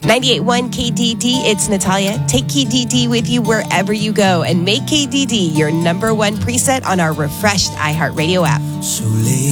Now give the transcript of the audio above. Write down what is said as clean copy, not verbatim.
98.1 KDD, it's Natalia. Take KDD with you wherever you go and make KDD your number one preset on our refreshed iHeartRadio app. So late.